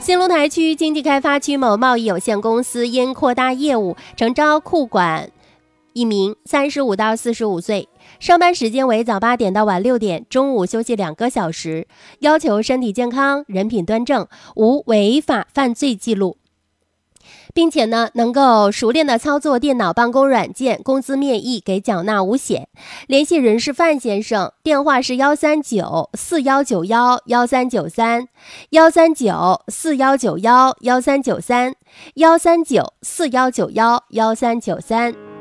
新龙台区经济开发区某贸易有限公司因扩大业务，诚招库管一名35到45岁，上班时间为早8点到晚6点，中午休息2个小时，要求身体健康、人品端正，无违法犯罪记录，并且能够熟练的操作电脑办公软件，工资面议，给缴纳五险。联系人是范先生，电话是13941911393，13941911393，13941911393。